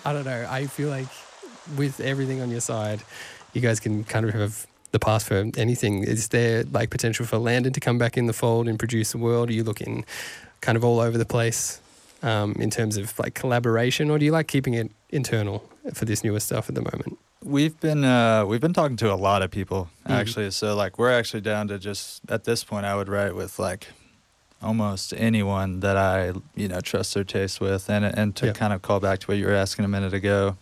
I don't know. I feel like with everything on your side, you guys can kind of have the pass for anything. Is there like potential for Landon to come back in the fold and produce the world? Are you looking kind of all over the place in terms of like collaboration, or do you like keeping it internal for this newer stuff at the moment? We've been talking to a lot of people actually. So like we're actually down to just at this point I would write with like almost anyone that I trust their taste with, and to kind of call back to what you were asking a minute ago.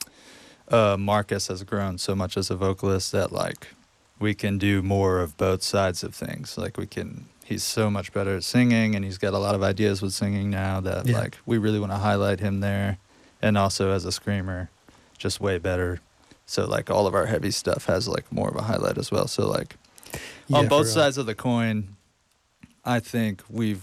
Marcus has grown so much as a vocalist that like we can do more of both sides of things. Like he's so much better at singing, and he's got a lot of ideas with singing now that like we really want to highlight him there, and also as a screamer, just way better. So like all of our heavy stuff has like more of a highlight as well. So like on both sides of the coin, I think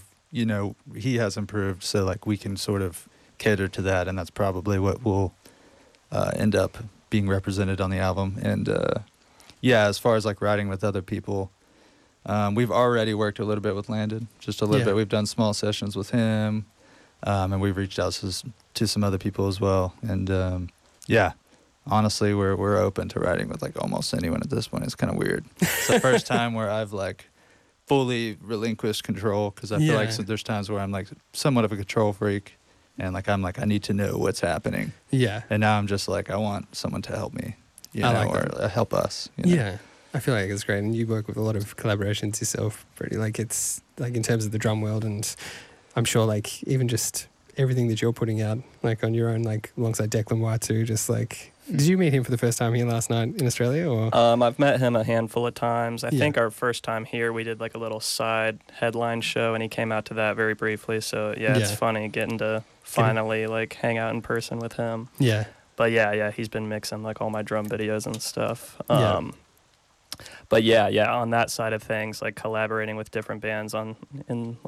he has improved. So like we can sort of cater to that, and that's probably what will end up being represented on the album. And as far as like writing with other people, we've already worked a little bit with Landon, just a little bit. We've done small sessions with him, and we've reached out to some other people as well. And honestly, we're open to writing with like almost anyone at this point. It's kind of weird. It's the first time where I've like fully relinquished control, because I feel like there's times where I'm like somewhat of a control freak, and like I'm like I need to know what's happening. Yeah. And now I'm just like I want someone to help me, or help us. Yeah. I feel like it's great, and you work with a lot of collaborations yourself. Pretty like it's like in terms of the drum world, and I'm sure like even just everything that you're putting out like on your own, like alongside Declan White too, just like. Did you meet him for the first time here last night in Australia? Or I've met him a handful of times. I think our first time here, we did like a little side headline show, and he came out to that very briefly. So it's funny getting to finally like hang out in person with him. Yeah. But he's been mixing like all my drum videos and stuff. But on that side of things, like collaborating with different bands when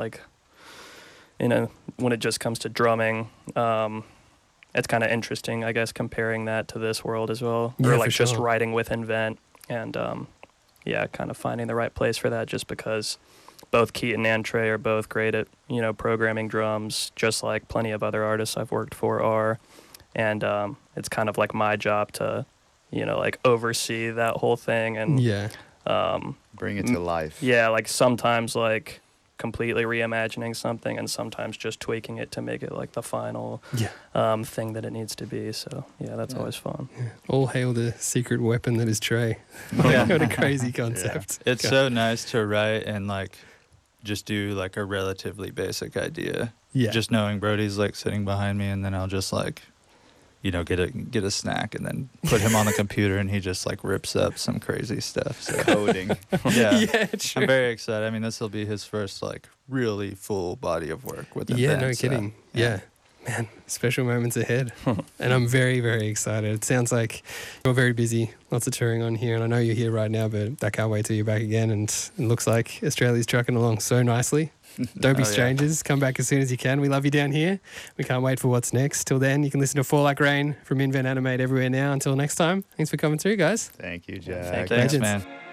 it just comes to drumming. It's kind of interesting, I guess, comparing that to this world as well. Or like just writing with Invent and, kind of finding the right place for that, just because both Keaton and Trey are both great at, programming drums, just like plenty of other artists I've worked for are. And it's kind of like my job to, like oversee that whole thing and bring it to life. Yeah, like sometimes like completely reimagining something, and sometimes just tweaking it to make it like the final thing that it needs to be. So that's always fun. All hail the secret weapon that is Trey. What a crazy concept. It's so nice to write and like just do like a relatively basic idea, just knowing Brody's like sitting behind me, and then I'll just like get a snack and then put him on the computer, and he just like rips up some crazy stuff. So coding. True. I'm very excited. I mean, this will be his first like really full body of work with him. No kidding. Man, special moments ahead. And I'm very, very excited. It sounds like you're very busy, lots of touring on here, and I know you're here right now, but I can't wait till you're back again, and it looks like Australia's trucking along so nicely. Don't be strangers. Come back as soon as you can. We love you down here. We can't wait for what's next. Till then, you can listen to Fall Like Rain from Invent Animate everywhere now. Until next time, thanks for coming through, guys. Thank you, Jack. Thanks, man.